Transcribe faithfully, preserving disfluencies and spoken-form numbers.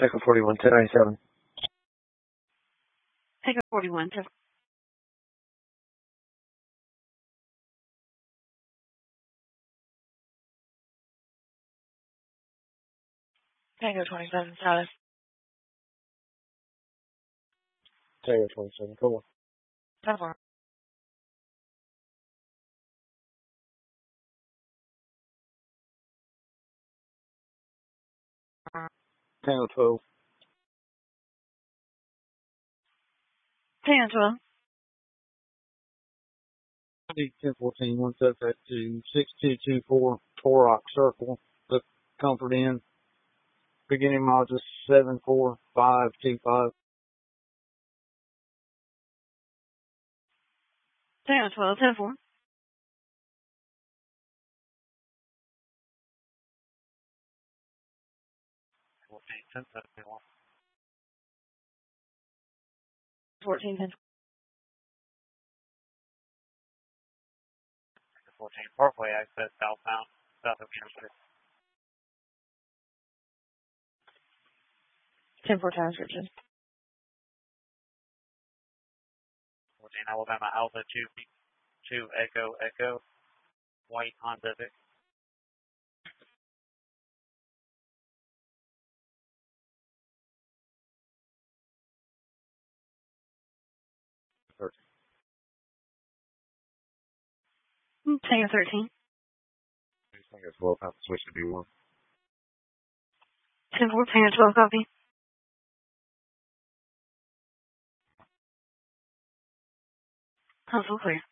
Echo forty-one, ten ninety-seven. Echo forty-one, ten. Tango twenty-seven, status. Tango twenty-seven, cool. ten four. Tango twelve. Tango twelve. ten fourteen, one suspect to six two two four Torrock Circle, the Comfort Inn. Beginning mileage is seven four five two five. Tango twelve, ten four. fourteen, ten seventy-one. fourteen, ten. fourteen, Parkway access southbound, south of Kansas City. ten four, time description. fourteen, Alabama Alpha two, two Echo Echo, white Honda Civic. thirteen. Tango thirteen. Tango twelve, have to switch to B one. ten four, Tango twelve, copy. Console clear.